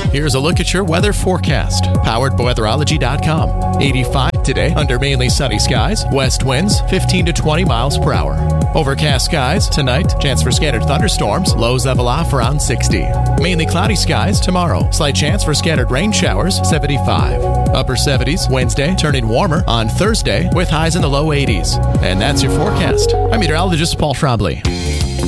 Here's a look at your weather forecast, powered by weatherology.com. 85 today under mainly sunny skies, west winds 15 to 20 miles per hour. Overcast skies tonight, chance for scattered thunderstorms, lows level off around 60. Mainly cloudy skies tomorrow, slight chance for scattered rain showers, 75. Upper 70s Wednesday, turning warmer on Thursday with highs in the low 80s. And that's your forecast. I'm meteorologist Paul Trombley.